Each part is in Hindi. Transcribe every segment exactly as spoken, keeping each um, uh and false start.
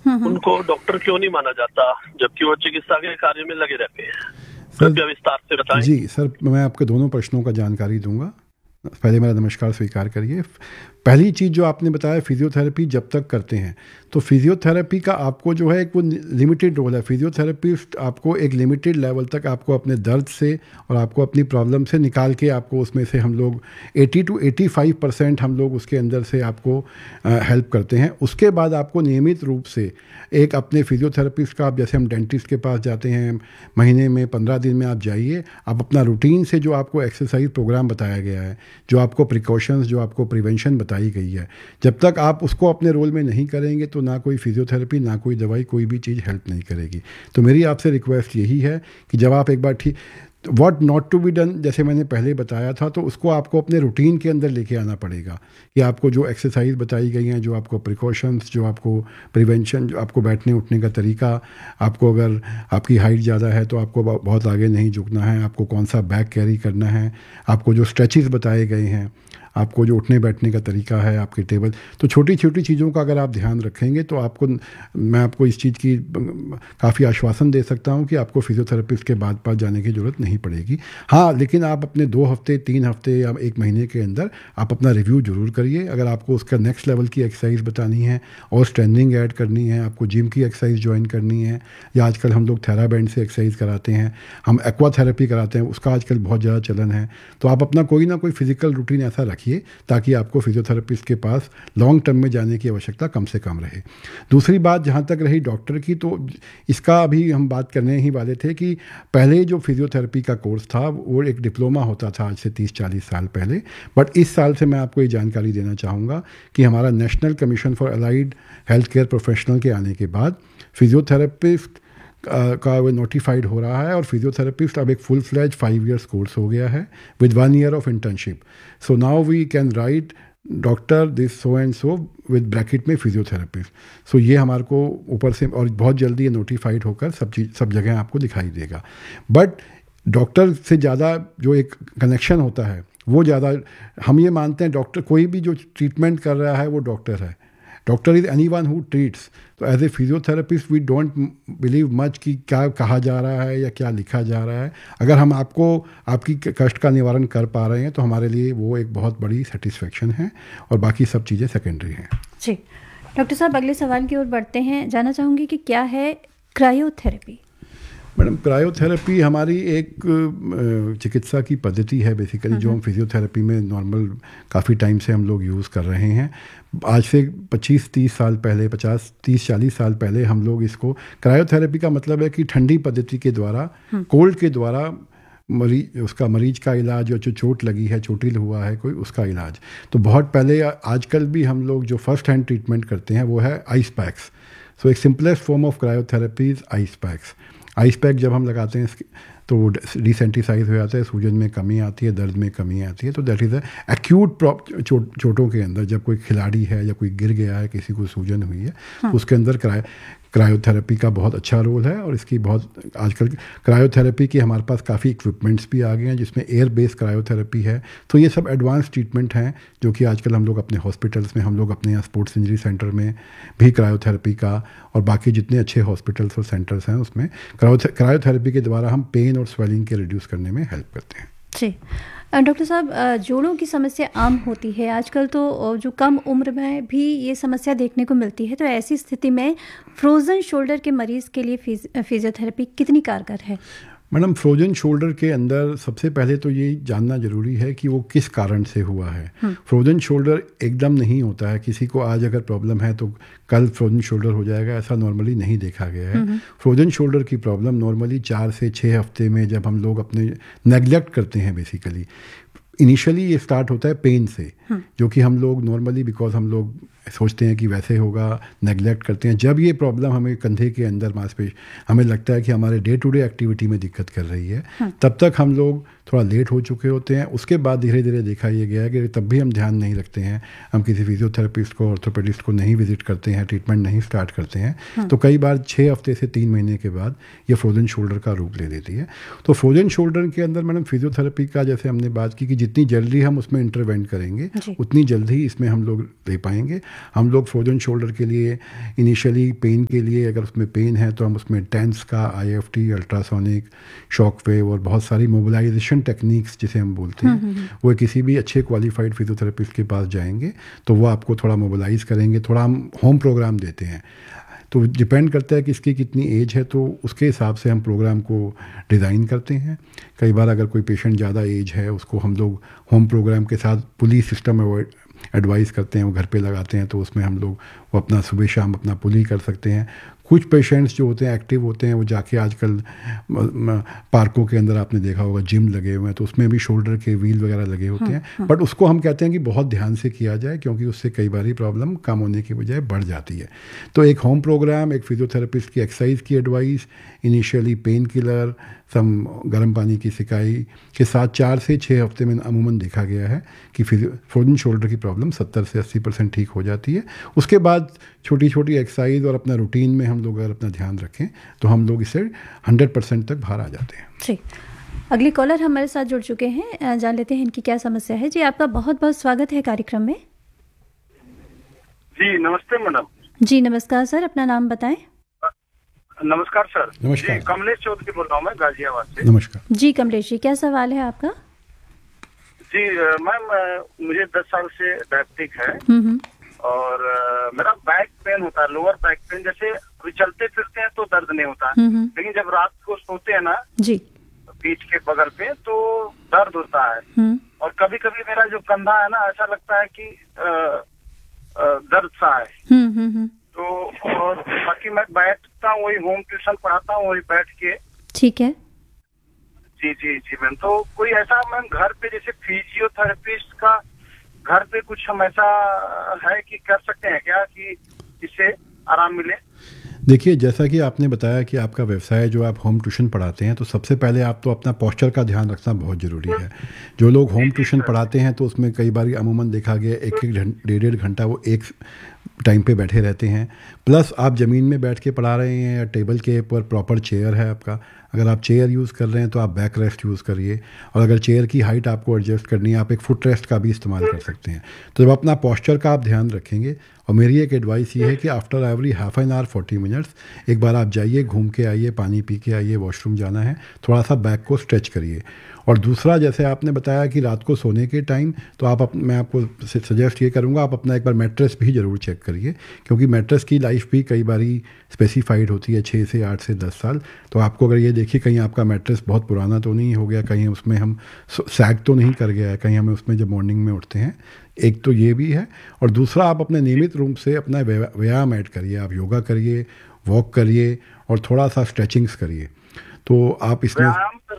उनको डॉक्टर क्यों नहीं माना जाता, जबकि वो चिकित्सा के कार्य में लगे रहते हैं? कृपया विस्तार से बताएं। जी सर, मैं आपके दोनों प्रश्नों का जानकारी दूंगा। पहले मेरा नमस्कार स्वीकार करिए। पहली चीज़ जो आपने बताया, फिजियोथेरेपी जब तक करते हैं, तो फिजियोथेरेपी का आपको जो है एक वो लिमिटेड रोल है। फिजियोथेरेपिस्ट आपको एक लिमिटेड लेवल तक आपको अपने दर्द से और आपको अपनी प्रॉब्लम से निकाल के आपको उसमें से हम लोग अस्सी टू पचासी परसेंट हम लोग उसके अंदर से आपको हेल्प करते हैं। उसके बाद आपको नियमित रूप से एक अपने फिजियोथेरेपिस्ट का, आप जैसे हम डेंटिस्ट के पास जाते हैं, महीने में पंद्रह दिन में आप जाइए, आप अपना रूटीन से जो आपको एक्सरसाइज प्रोग्राम बताया गया है, जो आपको प्रिकॉशंस, जो आपको प्रिवेंशन बताई गई है, जब तक आप उसको अपने रोल में नहीं करेंगे तो ना कोई फिजियोथेरेपी, ना कोई दवाई, कोई भी चीज़ हेल्प नहीं करेगी। तो मेरी आपसे रिक्वेस्ट यही है कि जब आप एक बार ठीक what not to be done, जैसे मैंने पहले बताया था, तो उसको आपको अपने रूटीन के अंदर लेके आना पड़ेगा कि आपको जो एक्सरसाइज बताई गई हैं, जो आपको प्रिकॉशंस, जो आपको प्रिवेंशन, जो आपको बैठने उठने का तरीका, आपको अगर आपकी हाइट ज़्यादा है तो आपको बहुत आगे नहीं झुकना है, आपको कौन सा बैग कैरी करना है, आपको जो स्ट्रेचेस बताए गए हैं, आपको जो उठने बैठने का तरीका है, आपके टेबल, तो छोटी छोटी चीज़ों का अगर आप ध्यान रखेंगे तो आपको, मैं आपको इस चीज़ की काफ़ी आश्वासन दे सकता हूं कि आपको फिजियोथेरेपिस्ट के बाद पास जाने की ज़रूरत नहीं पड़ेगी। हाँ, लेकिन आप अपने दो हफ्ते, तीन हफ्ते या एक महीने के अंदर आप अपना रिव्यू ज़रूर करिए। अगर आपको उसका नेक्स्ट लेवल की एक्सरसाइज बतानी है और स्ट्रेंथनिंग ऐड करनी है, आपको जिम की एक्सरसाइज ज्वाइन करनी है, या आजकल हम लोग थेराबैंड से एक्सरसाइज कराते हैं, हम एक्वा थेरेपी कराते हैं, उसका आजकल बहुत ज़्यादा चलन है। तो आप अपना कोई ना कोई फिजिकल रूटीन ऐसा रखिए ताकि आपको फिजियोथेरेपिस्ट के पास लॉन्ग टर्म में जाने की आवश्यकता कम से कम रहे। दूसरी बात जहाँ तक रही डॉक्टर की, तो इसका अभी हम बात करने ही वाले थे कि पहले जो फिजियोथेरेपी का कोर्स था वो एक डिप्लोमा होता था आज से तीस चालीस साल पहले, बट इस साल से मैं आपको ये जानकारी देना चाहूँगा कि हमारा national commission for allied health care professional के आने के बाद फिजियोथेरेपिस्ट का वो नोटिफाइड हो रहा है, और फिजियोथेरेपिस्ट अब एक full fledge five years course हो गया है with one year of internship. So now we can write doctor this so and so with bracket में फिजियोथेरेपिस्ट। सो ये हमारे को ऊपर से, और बहुत जल्दी ये नोटिफाइड होकर सब चीज सब जगह आपको दिखाई देगा। बट डॉक्टर से ज़्यादा जो एक कनेक्शन होता है वो ज़्यादा, हम ये मानते हैं डॉक्टर कोई भी जो ट्रीटमेंट कर रहा है वो डॉक्टर है। Doctor is any one who treats. तो as a physiotherapist we don't believe much कि क्या कहा जा रहा है या क्या लिखा जा रहा है। अगर हम आपको आपकी कष्ट का निवारण कर पा रहे हैं तो हमारे लिए वो एक बहुत बड़ी सेटिस्फेक्शन है, और बाकी सब चीज़ें सेकेंडरी हैं। जी डॉक्टर साहब, अगले सवाल की ओर बढ़ते हैं। जानना चाहूँगी कि क्या है क्रायोथेरेपी? मैडम, क्रायोथेरेपी हमारी एक चिकित्सा की पद्धति है बेसिकली, जो हम फिजियोथेरेपी में नॉर्मल काफ़ी टाइम से हम लोग यूज़ कर रहे हैं। आज से पच्चीस तीस साल पहले, पचास तीस चालीस साल पहले हम लोग इसको, क्रायोथेरेपी का मतलब है कि ठंडी पद्धति के द्वारा, कोल्ड के द्वारा मरीज, उसका मरीज का इलाज, जो चोट लगी है, चोटिल हुआ है कोई, उसका इलाज। तो बहुत पहले, आजकल भी हम लोग जो फर्स्ट हैंड ट्रीटमेंट करते हैं वो है आइस पैक्स। सो एक simplest form of cryotherapy is ice packs. Ice pack जब हम लगाते हैं तो वो डिसेंटिसाइज हो जाता है, सूजन में कमी आती है, दर्द में कमी आती है। तो दैट इज़ अ एक्यूट चोट चोटों के अंदर, जब कोई खिलाड़ी है या कोई गिर गया है, किसी को सूजन हुई है, हाँ। तो उसके अंदर क्राय क्रायोथेरेपी का बहुत अच्छा रोल है। और इसकी बहुत, आजकल क्रायोथेरेपी की हमारे पास काफ़ी इक्विपमेंट्स भी आ गए हैं जिसमें एयर बेस्ड क्रायोथेरेपी है। तो ये सब एडवांस ट्रीटमेंट हैं जो कि आजकल हम लोग अपने हॉस्पिटल्स में, हम लोग अपने यहाँ स्पोर्ट्स इंजरी सेंटर में भी क्रायोथेरेपी का, और बाकी जितने अच्छे हॉस्पिटल्स और सेंटर्स हैं उसमें क्रायोथेरेपी के द्वारा हम पेन और स्वेलिंग के रिड्यूस करने में हेल्प करते हैं। जी डॉक्टर साहब, जोड़ों की समस्या आम होती है आजकल, तो जो कम उम्र में भी ये समस्या देखने को मिलती है, तो ऐसी स्थिति में फ्रोज़न शोल्डर के मरीज़ के लिए फिजियोथेरेपी कितनी कारगर है? मैडम, फ्रोजन शोल्डर के अंदर सबसे पहले तो ये जानना ज़रूरी है कि वो किस कारण से हुआ है। फ्रोजन शोल्डर एकदम नहीं होता है, किसी को आज अगर प्रॉब्लम है तो कल फ्रोजन शोल्डर हो जाएगा, ऐसा नॉर्मली नहीं देखा गया है। फ्रोजन शोल्डर की प्रॉब्लम नॉर्मली चार से छः हफ्ते में, जब हम लोग अपने नेग्लेक्ट करते हैं, बेसिकली इनिशियली ये स्टार्ट होता है पेन से, जो कि हम लोग नॉर्मली, बिकॉज हम लोग सोचते हैं कि वैसे होगा, नेग्लेक्ट करते हैं। जब ये प्रॉब्लम हमें कंधे के अंदर मांसपेशी, हमें लगता है कि हमारे डे टू डे एक्टिविटी में दिक्कत कर रही है, हाँ। तब तक हम लोग थोड़ा लेट हो चुके होते हैं। उसके बाद धीरे धीरे देखा ये गया है कि तब भी हम ध्यान नहीं रखते हैं, हम किसी फिजियोथेरेपिस्ट को, ऑर्थोपेडिस्ट को नहीं विजिट करते हैं, ट्रीटमेंट नहीं स्टार्ट करते हैं, हाँ। तो कई बार छः हफ्ते से तीन महीने के बाद ये फ्रोजन शोल्डर का रूप ले लेती है। तो फ्रोजन शोल्डर के अंदर मैडम फिजियोथेरेपी का, जैसे हमने बात की कि जितनी जल्दी हम उसमें इंटरवेंट करेंगे, उतनी जल्दी इसमें हम लोग दे पाएंगे। हम लोग फ्रोजन शोल्डर के लिए इनिशियली पेन के लिए, अगर उसमें पेन है तो हम उसमें टेंस का, I F T, ultrasonic, shock wave और बहुत सारी मोबिलाइजेशन टेक्निक्स जिसे हम बोलते हैं, वो किसी भी अच्छे क्वालिफाइड फिजियोथेरेपिस्ट के पास जाएंगे तो वो आपको थोड़ा मोबिलाइज करेंगे। थोड़ा हम होम प्रोग्राम देते हैं, तो डिपेंड करता है कि इसकी कितनी एज है, तो उसके हिसाब से हम प्रोग्राम को डिज़ाइन करते हैं। कई बार अगर कोई पेशेंट ज़्यादा एज है, उसको हम लोग होम प्रोग्राम के साथ पुली सिस्टम एडवाइस करते हैं, वो घर पे लगाते हैं, तो उसमें हम लोग वो अपना सुबह शाम अपना पुली कर सकते हैं। कुछ पेशेंट्स जो होते हैं एक्टिव होते हैं, वो जाके आजकल पार्कों के अंदर आपने देखा होगा जिम लगे हुए हैं, तो उसमें भी शोल्डर के व्हील वगैरह लगे होते हैं, बट उसको हम कहते हैं कि बहुत ध्यान से किया जाए, क्योंकि उससे कई बार प्रॉब्लम कम होने की बजाय बढ़ जाती है। तो एक होम प्रोग्राम, एक फिजियोथेरेपिस्ट की एक्सरसाइज की एडवाइस, इनिशियली पेन किलर, सम गर्म पानी की सिकाई के साथ चार से छः हफ्ते में अमूमन देखा गया है कि फ्रोजन शोल्डर की प्रॉब्लम सत्तर से अस्सी परसेंट ठीक हो जाती है। उसके बाद छोटी छोटी एक्सरसाइज और अपना रूटीन में हम लोग अगर अपना ध्यान रखें तो हम लोग इससे हंड्रेड परसेंट तक बाहर आ जाते हैं। जी, अगली कॉलर हमारे साथ जुड़ चुके हैं, जान लेते हैं इनकी क्या समस्या है। जी, आपका बहुत बहुत स्वागत है कार्यक्रम में। जी नमस्ते मैडम। जी नमस्कार सर, अपना नाम बताएं। नमस्कार सर। नमस्कार। जी, कमलेश चौधरी बोल रहा हूँ मैं गाजियाबाद से। नमस्कार जी कमलेश जी, क्या सवाल है आपका? जी मैम, मुझे दस साल से डायबिटिक है हम्म और uh, मेरा बैक पेन होता है, लोअर बैक पेन। जैसे अभी चलते फिरते हैं तो दर्द नहीं होता, हम्म लेकिन जब रात को सोते हैं ना जी पीठ के बगल पे तो दर्द होता है। हम्म और कभी कभी मेरा जो कंधा है ना, ऐसा लगता है कि आ, आ, दर्द सा है। हम्म हम्म तो और बाकी मैं बैठता हूँ, वही होम ट्यूशन पढ़ाता हूँ, वही बैठ के। ठीक है। जी जी जी मैम, तो कोई ऐसा मैम घर पे जैसे फिजियोथेरेपिस्ट का घर पे कुछ हम ऐसा है कि कर सकते हैं क्या कि इससे आराम मिले? देखिए, जैसा कि आपने बताया कि आपका व्यवसाय जो आप होम ट्यूशन पढ़ाते हैं, तो सबसे पहले आप तो अपना पोस्चर का ध्यान रखना बहुत ज़रूरी है। जो लोग होम ट्यूशन पढ़ाते हैं तो उसमें कई बार अमूमन देखा गया एक एक डेढ़ डेढ़ घंटा वो एक टाइम पे बैठे रहते हैं, प्लस आप ज़मीन में बैठ के पढ़ा रहे हैं या टेबल के ऊपर प्रॉपर चेयर है आपका। अगर आप चेयर यूज़ कर रहे हैं तो आप बैक रेस्ट यूज़ करिए, और अगर चेयर की हाइट आपको एडजस्ट करनी है, आप एक फुट रेस्ट का भी इस्तेमाल कर सकते हैं। तो जब अपना पोस्चर का आप ध्यान रखेंगे, और मेरी एक एडवाइस ये है कि after every half an hour forty minutes एक बार आप जाइए, घूम के आइए, पानी पी के आइए, वॉशरूम जाना है, थोड़ा सा बैक को स्ट्रेच करिए। और दूसरा, जैसे आपने बताया कि रात को सोने के टाइम, तो आप अप, मैं आपको सजेस्ट ये करूँगा, आप अपना एक बार मैट्रेस भी ज़रूर चेक करिए, क्योंकि मैट्रेस की लाइफ भी कई बार स्पेसिफाइड होती है छः से आठ से दस साल। तो आपको अगर ये देखिए कहीं आपका मैट्रेस बहुत पुराना तो नहीं हो गया, कहीं उसमें हम सैग तो नहीं कर गया है, कहीं हमें उसमें जब मॉर्निंग में उठते हैं, एक तो ये भी है। और दूसरा, आप अपने नियमित रूप से अपना व्यायाम ऐड करिए, आप योगा करिए, वॉक करिए और थोड़ा सा स्ट्रेचिंग्स करिए। तो आप इसमें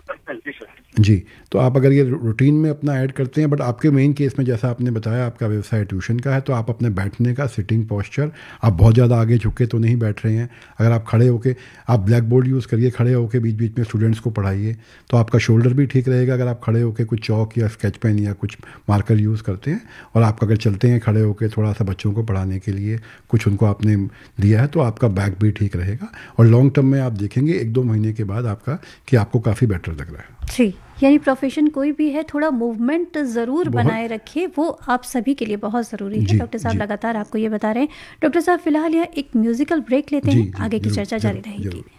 जी, तो आप अगर ये रूटीन में अपना ऐड करते हैं, बट आपके मेन केस में जैसा आपने बताया आपका व्यवसाय ट्यूशन का है, तो आप अपने बैठने का सिटिंग पोस्चर, आप बहुत ज़्यादा आगे झुके तो नहीं बैठ रहे हैं। अगर आप खड़े होके, आप ब्लैक बोर्ड यूज़ करिए, खड़े होके बीच बीच में स्टूडेंट्स को पढ़ाइए, तो आपका शोल्डर भी ठीक रहेगा। अगर आप खड़े होके कुछ चौक या स्केच पेन या कुछ मार्कर यूज़ करते हैं, और आप अगर चलते हैं खड़े होके थोड़ा सा बच्चों को पढ़ाने के लिए, कुछ उनको आपने दिया है, तो आपका बैक भी ठीक रहेगा। और लॉन्ग टर्म में आप देखेंगे एक दो महीने के बाद आपका कि आपको काफ़ी बेटर लग रहा है। जी, यानी प्रोफेशन कोई भी है, थोड़ा मूवमेंट ज़रूर बनाए रखिए, वो आप सभी के लिए बहुत ज़रूरी है। डॉक्टर साहब लगातार आपको ये बता रहे हैं। डॉक्टर साहब, फिलहाल यह एक म्यूजिकल ब्रेक लेते हैं, आगे की चर्चा जारी रहेगी।